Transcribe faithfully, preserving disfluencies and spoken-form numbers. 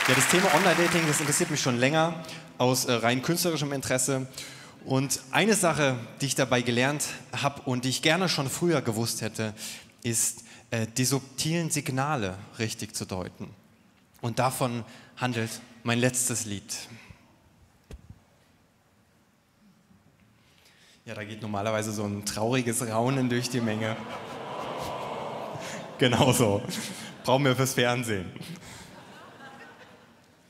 Ja, das Thema Online-Dating, das interessiert mich schon länger aus äh, rein künstlerischem Interesse. Und eine Sache, die ich dabei gelernt habe und die ich gerne schon früher gewusst hätte, ist, äh, die subtilen Signale richtig zu deuten. Und davon handelt mein letztes Lied. Ja, da geht normalerweise so ein trauriges Raunen durch die Menge. Genau so. Brauchen wir fürs Fernsehen.